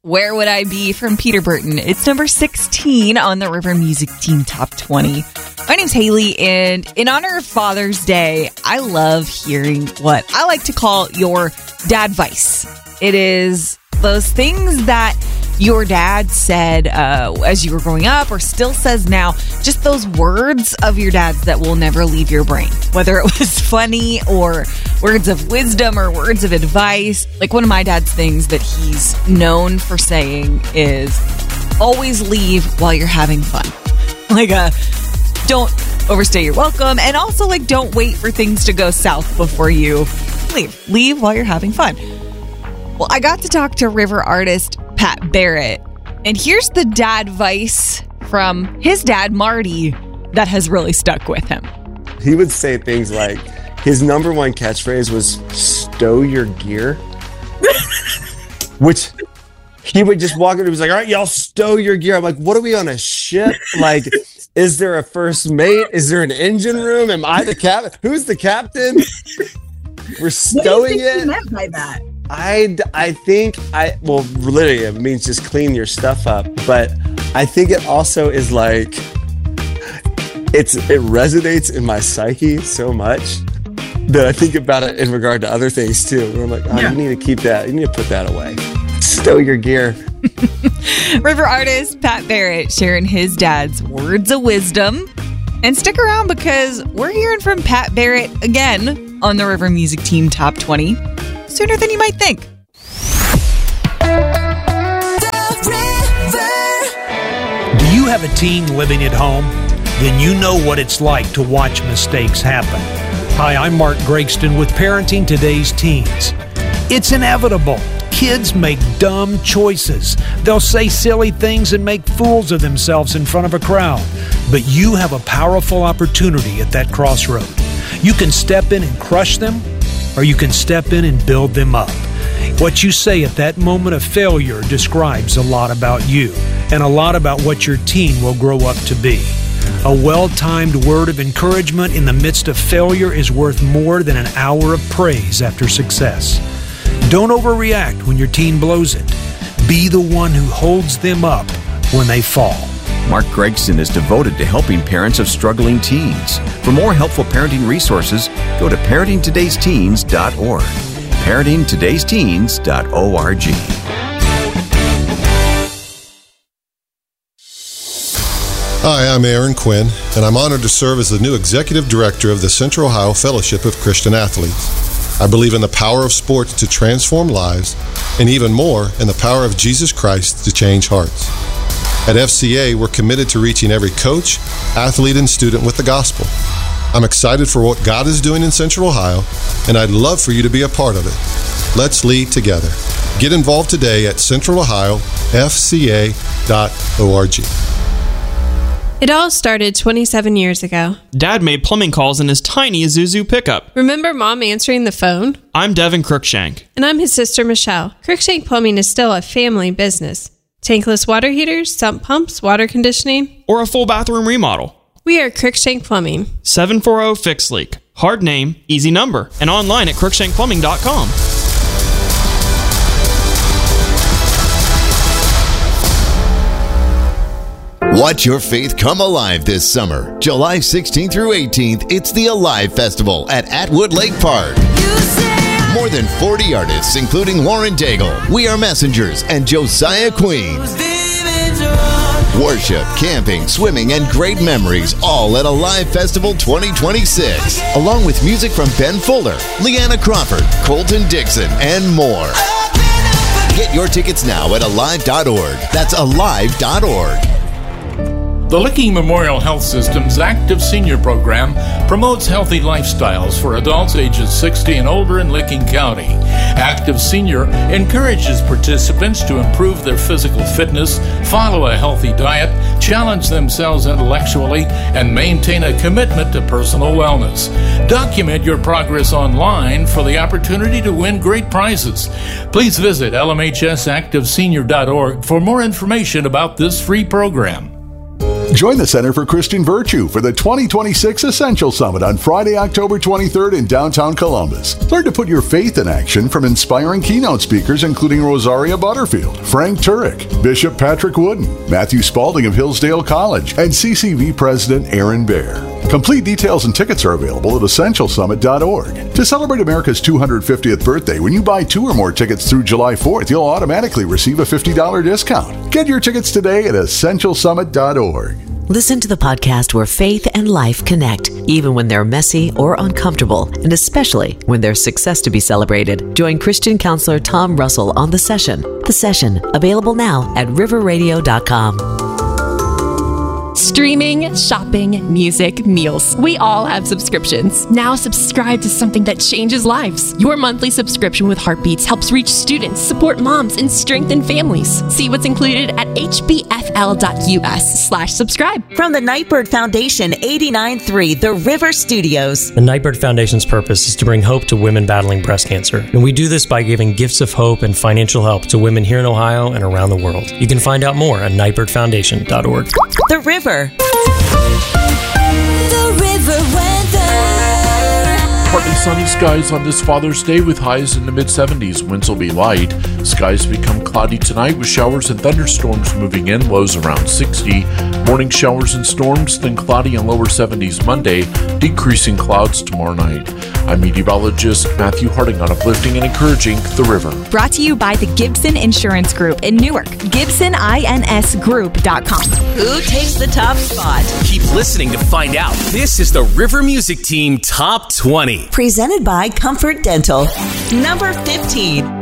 Where Would I Be from Peter Burton. It's number 16 on the River Music Team Top 20. My name's Haley, and in honor of Father's Day, I love hearing what I like to call your dadvice. It is those things that your dad said as you were growing up or still says now, just those words of your dad's that will never leave your brain, whether it was funny or words of wisdom or words of advice. Like one of my dad's things that he's known for saying is always leave while you're having fun. Like don't overstay your welcome, and also like don't wait for things to go south before you leave. Leave while you're having fun. Well, I got to talk to river artist Pat Barrett, and here's the dadvice from his dad, Marty, that has really stuck with him. He would say things like, his number one catchphrase was, stow your gear, which he would just walk up and he was like, all right, y'all stow your gear. I'm like, what are we on a ship? Like, is there a first mate? Is there an engine room? Am I the captain? Who's the captain? We're stowing it. What do you think you meant by that? I think literally it means just clean your stuff up, but I think it also is like it resonates in my psyche so much that I think about it in regard to other things too, where I'm like, You need to keep that, you need to put that away. Stow your gear. River artist Pat Barrett sharing his dad's words of wisdom. And stick around because we're hearing from Pat Barrett again on the River Music Team Top 20 sooner than you might think. Do you have a teen living at home? Then you know what it's like to watch mistakes happen. Hi, I'm Mark Gregston with Parenting Today's Teens. It's inevitable. Kids make dumb choices. They'll say silly things and make fools of themselves in front of a crowd. But you have a powerful opportunity at that crossroad. You can step in and crush them, or you can step in and build them up. What you say at that moment of failure describes a lot about you and a lot about what your teen will grow up to be. A well-timed word of encouragement in the midst of failure is worth more than an hour of praise after success. Don't overreact when your teen blows it. Be the one who holds them up when they fall. Mark Gregston is devoted to helping parents of struggling teens. For more helpful parenting resources, go to parentingtodaysteens.org. parentingtodaysteens.org. Hi, I'm Aaron Quinn, and I'm honored to serve as the new Executive Director of the Central Ohio Fellowship of Christian Athletes. I believe in the power of sports to transform lives, and even more, in the power of Jesus Christ to change hearts. At FCA, we're committed to reaching every coach, athlete, and student with the gospel. I'm excited for what God is doing in Central Ohio, and I'd love for you to be a part of it. Let's lead together. Get involved today at centralohiofca.org. It all started 27 years ago. Dad made plumbing calls in his tiny Isuzu pickup. Remember Mom answering the phone? I'm Devin Cruikshank. And I'm his sister Michelle. Cruikshank Plumbing is still a family business. Tankless water heaters, sump pumps, water conditioning, or a full bathroom remodel. We are Cruikshank Plumbing. 740 Fix Leak. Hard name, easy number. And online at cruikshankplumbing.com. Watch your faith come alive this summer. July 16th through 18th, it's the Alive Festival at Atwood Lake Park. More than 40 artists, including Lauren Daigle, We Are Messengers, and Josiah Queen. Worship, camping, swimming, and great memories, all at Alive Festival 2026. Along with music from Ben Fuller, Leanna Crawford, Colton Dixon, and more. Get your tickets now at alive.org. That's alive.org. The Licking Memorial Health System's Active Senior Program promotes healthy lifestyles for adults ages 60 and older in Licking County. Active Senior encourages participants to improve their physical fitness, follow a healthy diet, challenge themselves intellectually, and maintain a commitment to personal wellness. Document your progress online for the opportunity to win great prizes. Please visit lmhsactivesenior.org for more information about this free program. Join the Center for Christian Virtue for the 2026 Essential Summit on Friday, October 23rd in downtown Columbus. Learn to put your faith in action from inspiring keynote speakers including Rosaria Butterfield, Frank Turek, Bishop Patrick Wooden, Matthew Spalding of Hillsdale College, and CCV President Aaron Baer. Complete details and tickets are available at essentialsummit.org. To celebrate America's 250th birthday, when you buy 2 or more tickets through July 4th, you'll automatically receive a $50 discount. Get your tickets today at essentialsummit.org. Listen to the podcast where faith and life connect, even when they're messy or uncomfortable, and especially when there's success to be celebrated. Join Christian counselor Tom Russell on The Session. The Session, available now at riverradio.com. Streaming, shopping, music, meals. We all have subscriptions. Now subscribe to something that changes lives. Your monthly subscription with Heartbeats helps reach students, support moms, and strengthen families. See what's included at hbfl.us/subscribe. From the Nightbird Foundation, 89.3 The River Studios. The Nightbird Foundation's purpose is to bring hope to women battling breast cancer. And we do this by giving gifts of hope and financial help to women here in Ohio and around the world. You can find out more at nightbirdfoundation.org. The River. The River weather. Partly sunny skies on this Father's Day with highs in the mid-70s. Winds will be light. Skies become cloudy tonight with showers and thunderstorms moving in. Lows around 60. Morning showers and storms, then cloudy and lower 70s Monday. Decreasing clouds tomorrow night. I'm meteorologist Matthew Harding on Uplifting and Encouraging the River. Brought to you by the Gibson Insurance Group in Newark. GibsonINSGroup.com. Who takes the top spot? Keep listening to find out. This is the River Music Team Top 20. Presented by Comfort Dental. Number 15.